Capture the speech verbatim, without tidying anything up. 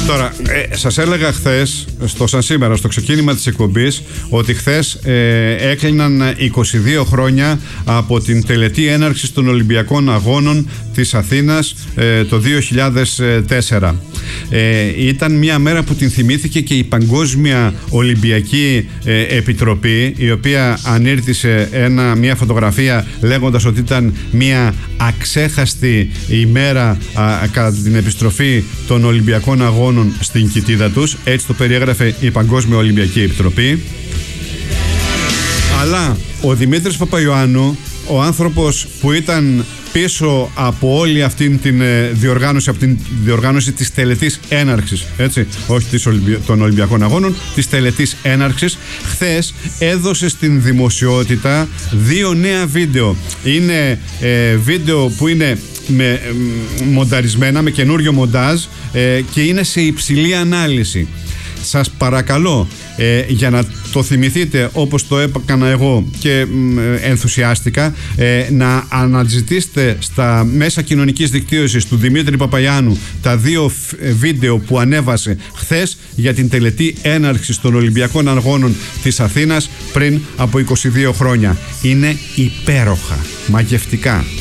Τώρα, ε, σας έλεγα χθες, στο σαν σήμερα, στο ξεκίνημα της εκπομπής, ότι χθες ε, έκλειναν είκοσι δύο χρόνια από την τελετή έναρξης των Ολυμπιακών Αγώνων της Αθήνας ε, το δύο χιλιάδες τέσσερα. Ε, ήταν μια μέρα που την θυμήθηκε και η Παγκόσμια Ολυμπιακή ε, Επιτροπή, η οποία ανήρτησε ένα, μια φωτογραφία λέγοντας ότι ήταν μια αξέχαστη ημέρα α, κατά την επιστροφή των Ολυμπιακών Αγώνων στην κοιτίδα τους. Έτσι το περιέγραφε η Παγκόσμια Ολυμπιακή Επιτροπή. Αλλά ο Δημήτρης Παπαϊωάννου, ο άνθρωπος που ήταν πίσω από όλη αυτή την διοργάνωση, από την διοργάνωση της τελετής έναρξης, έτσι, όχι της Ολυμπι... των Ολυμπιακών Αγώνων, της τελετής έναρξης, χθες έδωσε στην δημοσιότητα δύο νέα βίντεο. Είναι ε, βίντεο που είναι με, ε, μονταρισμένα, με καινούριο μοντάζ ε, και είναι σε υψηλή ανάλυση. Σας παρακαλώ, ε, για να το θυμηθείτε όπως το έκανα εγώ και ε, ενθουσιάστηκα, ε, να αναζητήσετε στα μέσα κοινωνικής δικτύωσης του Δημήτρη Παπαϊωάννου τα δύο βίντεο που ανέβασε χθες για την τελετή έναρξης των Ολυμπιακών Αγώνων της Αθήνας πριν από είκοσι δύο χρόνια. Είναι υπέροχα, μαγευτικά.